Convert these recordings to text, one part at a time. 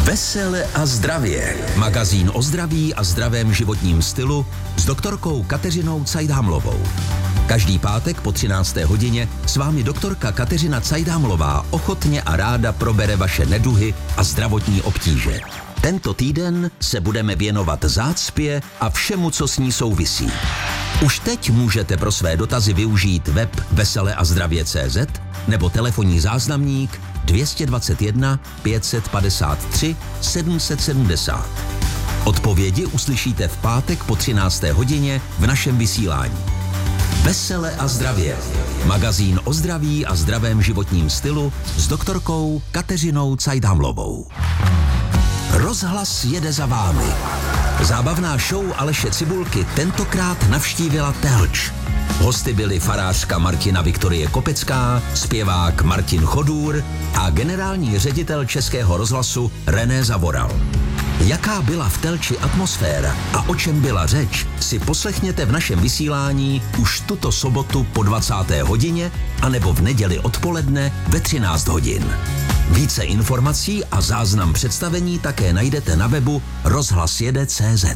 Vesele a zdravě. Magazín o zdraví a zdravém životním stylu s doktorkou Kateřinou Cajdhamlovou. Každý pátek po 13. hodině s vámi doktorka Kateřina Cajdhamlová ochotně a ráda probere vaše neduhy a zdravotní obtíže. Tento týden se budeme věnovat zácpě a všemu, co s ní souvisí. Už teď můžete pro své dotazy využít web veseleazdravě.cz nebo telefonní záznamník 221 553 770. Odpovědi uslyšíte v pátek po 13. hodině v našem vysílání. Vesele a zdravě. Magazín o zdraví a zdravém životním stylu s doktorkou Kateřinou Cajdhamlovou. Rozhlas jede za vámi. Zábavná show Aleše Cibulky tentokrát navštívila Telč. Hosty byli farářka Martina Viktorie Kopecká, zpěvák Martin Chodůr a generální ředitel Českého rozhlasu René Zavoral. Jaká byla v Telči atmosféra a o čem byla řeč, si poslechněte v našem vysílání už tuto sobotu po 20. hodině anebo v neděli odpoledne ve 13 hodin. Více informací a záznam představení také najdete na webu rozhlasjede.cz.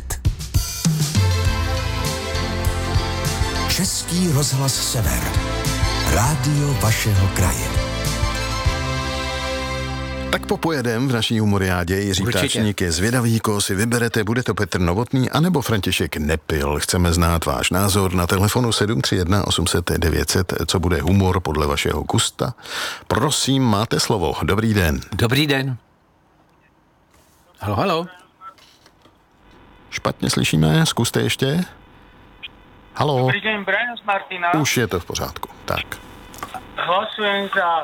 Český rozhlas Sever. Rádio vašeho kraje. Tak popojedem v naší humoriádě. Jiří Ptáčník je zvědavý, koho si vyberete, bude to Petr Novotný anebo František Nepil. Chceme znát váš názor na telefonu 731 800 900, co bude humor podle vašeho gusta. Prosím, máte slovo. Dobrý den. Dobrý den. Halo, halo. Špatně slyšíme, zkuste ještě. Halo. Dobrý den, Brian z Martina. Už je to v pořádku, tak. Hlasujem za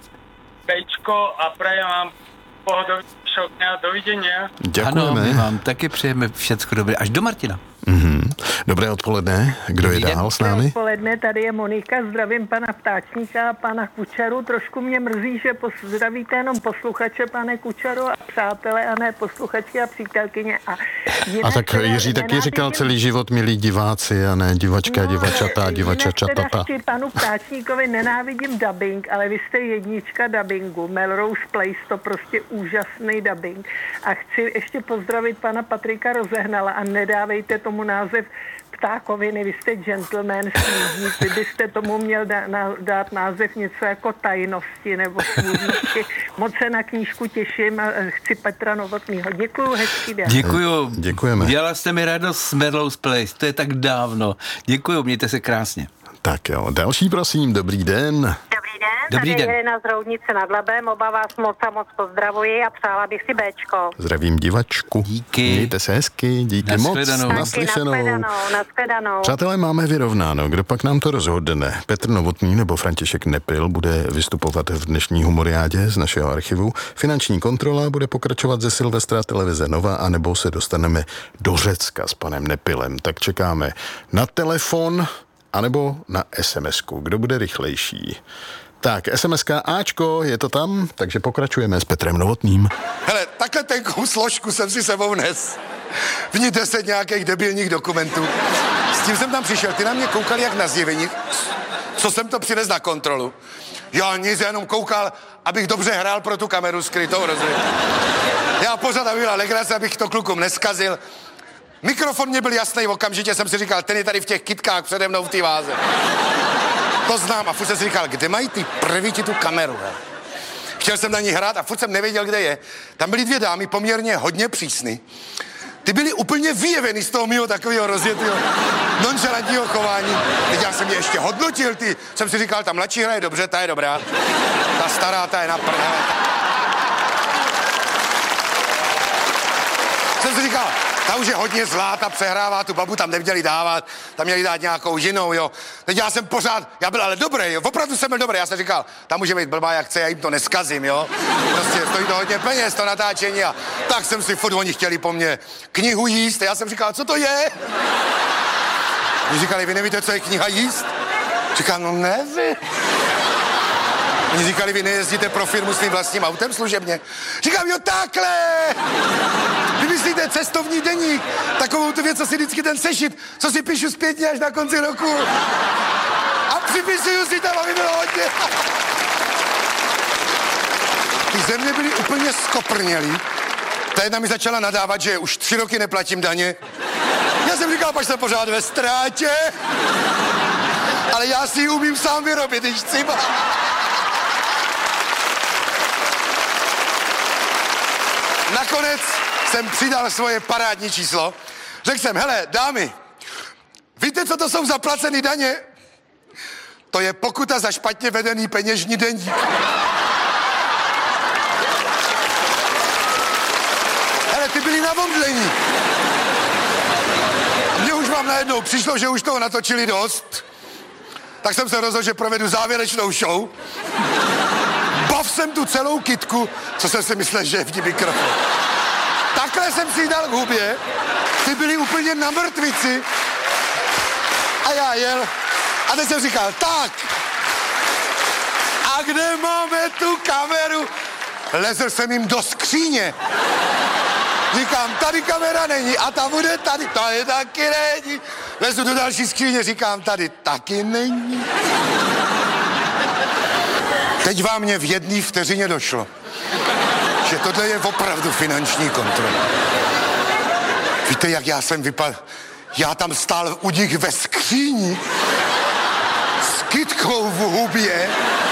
Bčko a prajem vám pohodový dňa. Dovidenia. Děkujeme. Ano, my vám taky přejeme všecko dobré. Až do Martina. Dobré odpoledne. Kdo je dál s námi? Odpoledne, tady je Monika, zdravím pana Ptáčníka a pana Kučaru. Trošku mě mrzí, že zdravíte jenom posluchače, pane Kučaru, a přátelé, a ne posluchačky a přítelkyně. A tak Jiří taky říkal celý život, milí diváci, a ne divačka, divačata, divačačatata. Jinak panu Ptáčníkovi nenávidím dubbing, ale vy jste jednička dubbingu. Melrose Place, to prostě úžasný dubbing. A chci ještě pozdravit pana Patrika Rozehnala a nedávejte tomu název ptákoviny, vy jste gentleman, snížník, vy byste tomu měl dát název něco jako tajnosti nebo smůžnosti. Moc se na knížku těším a chci Petra Novotnýho. Děkuju, hezký den. Děkuju. Děkujeme. Dělala jste mi radost s Melrose Place, to je tak dávno. Děkuju, mějte se krásně. Tak jo, další prosím, dobrý den. Dobrý den. Tady Jelena z Roudnice nad Labem, oba vás moc pozdravuji a přála bych si Bčko. Zdravím divačku. Díky. Mějte se hezky, díky moc. Naslyšenou. Nashledanou. Přátelé, máme vyrovnáno. Kdo pak nám to rozhodne? Petr Novotný nebo František Nepil bude vystupovat v dnešní humoriádě z našeho archivu. Finanční kontrola bude pokračovat ze Silvestra televize Nova, anebo se dostaneme do Řecka s panem Nepilem. Tak čekáme na telefon anebo na SMS-ku. Kdo bude rychlejší? Tak, SMS-ka Ačko, je to tam, takže pokračujeme s Petrem Novotným. Hele, takhle tenkou složku jsem si sebou nes. V ní 10 nějakých debilních dokumentů. S tím jsem tam přišel, ty na mě koukali jak na zjevení. Co jsem to přines na kontrolu? Já nic, jenom koukal, abych dobře hrál pro tu kameru skrytou, rozumím. Já pořád, aby byla legrace, abych to klukům neskazil. Mikrofon mě byl jasný, okamžitě jsem si říkal, ten je tady v těch kytkách přede mnou v té váze. To znám a furt jsem si říkal, kde mají ty prvíti tu kameru, he? Chtěl jsem na ní hrát a furt jsem nevěděl, kde je. Tam byly 2 dámy, poměrně hodně přísny. Ty byly úplně vyjeveny z toho mýho takového rozjetého nonšalantního chování. Teď já jsem je ještě hodnotil, ty. Jsem si říkal, ta mladší hra je dobře, ta je dobrá. Ta stará, ta je na prdele. Jsem si říkal, ta už je hodně zlá, ta přehrává, tu babu tam neměli dávat, tam měli dát nějakou jinou, jo. Teď já jsem pořád, já byl ale dobrý, jo, opravdu jsem byl dobrý, já jsem říkal, ta může být blbá jak chce, já jim to neskazím, jo. Prostě stojí to hodně peněz, to natáčení a tak jsem si furt, oni chtěli po mně knihu jíst a já jsem říkal, co to je? Oni říkali, vy nevíte, co je kniha jíst? Říkám, no nevím. Oni říkali, vy nejezdíte pro firmu s tím vlastním autem služebně? Říkám, jo, takhle! Vy myslíte cestovní deník, takovou tu věc, co si vždycky ten sešit, co si píšu zpětně až na konci roku. A připisuju si tam, aby bylo hodně. Ty země byly úplně skoprnělý. Ta jedna mi začala nadávat, že už 3 roky neplatím daně. Já jsem říkal, pač jsem pořád ve ztrátě. Ale já si ji umím sám vyrobit, když chci. Nakonec jsem přidal svoje parádní číslo. Řekl jsem, hele, dámy, víte, co to jsou zaplacený daně? To je pokuta za špatně vedený peněžní deník. Hele, ty byli na omdlení. Mně už vám najednou přišlo, že už toho natočili dost. Tak jsem se rozhodl, že provedu závěrečnou show. Bav jsem tu celou kytku, co jsem si myslel, že je v ní mikrofon. Takhle jsem si ji dal k hubě. Ty byli úplně na mrtvici. A já jel. A teď jsem říkal, tak. A kde máme tu kameru? Lezl jsem jim do skříně. Říkám, tady kamera není a ta bude tady. Tady taky není. Lezu do další skříně, říkám, tady taky není. Teď vám mě v 1 vteřině došlo, že tohle je opravdu finanční kontrola. Víte, jak já jsem vypadal? Já tam stál u nich ve skříni s kytkou v hubě.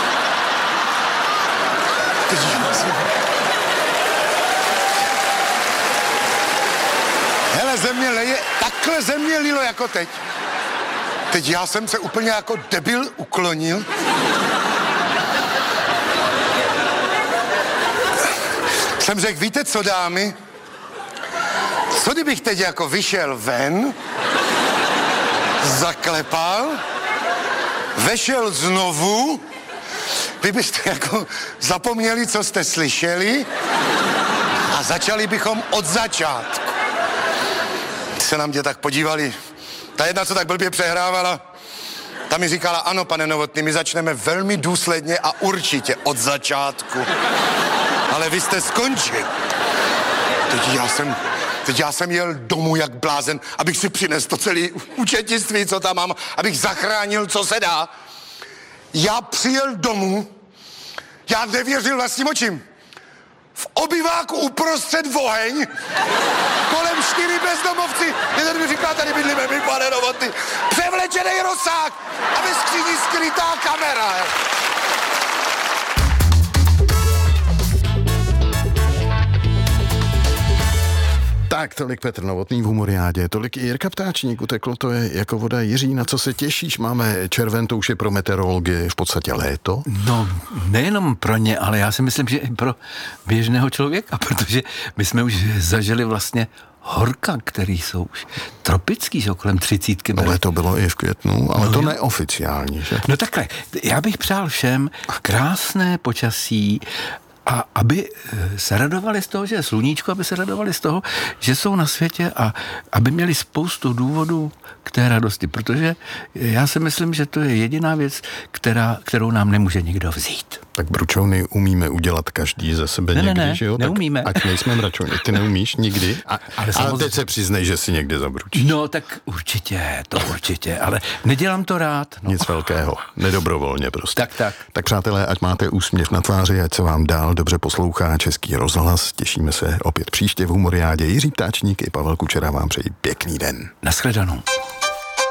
Hele, země leje, takhle země lilo jako teď. Teď já jsem se úplně jako debil uklonil. Jsem řekl, víte co, dámy? Co kdybych teď jako vyšel ven, zaklepal, vešel znovu, vy byste jako zapomněli, co jste slyšeli a začali bychom od začátku. Se na mě tak podívali. Ta jedna, co tak blbě přehrávala, ta mi říkala, ano, pane Novotný, my začneme velmi důsledně a určitě od začátku. Ale vy jste skončil. Teď já jsem jel domů jak blázen, abych si přinesl to celé účetnictví, co tam mám, abych zachránil, co se dá. Já přijel domů, já nevěřil vlastním očím. V obyváku uprostřed oheň, kolem 4 bezdomovci, jeden mi říká, tady bydlíme my, pane Novotný, převlečenej rozsah a ve skříni skrytá kamera. Tak, tolik Petr Novotný v Humoriádě, tolik i Jirka Ptáčník, uteklo to je jako voda. Jiří, na co se těšíš? Máme červen, to už je pro meteorology v podstatě léto. No, nejenom pro ně, ale já si myslím, že i pro běžného člověka, protože my jsme už zažili vlastně horka, který jsou už tropický, jsou kolem 30. Ale to bylo i v květnu, ale to neoficiální, že? No takhle, já bych přál všem krásné počasí, a aby se radovali z toho, že je sluníčko, aby se radovali z toho, že jsou na světě a aby měli spoustu důvodů k té radosti, protože já si myslím, že to je jediná věc, kterou nám nemůže nikdo vzít. Tak bručovny umíme udělat každý ze sebe někdy, že jo? Neumíme. Tak ať nejsme mračovny. Ty neumíš nikdy? Ale teď se přiznej, že si někdy zabručíš. No tak určitě, ale nedělám to rád. No. Nic velkého, nedobrovolně prostě. Tak. Tak přátelé, ať máte úsměv na tváři, ať se vám dál dobře poslouchá Český rozhlas. Těšíme se opět příště v Humoriádě. Jiří Ptáčník i Pavel Kučera vám přeji pěkný den. Naschledanou.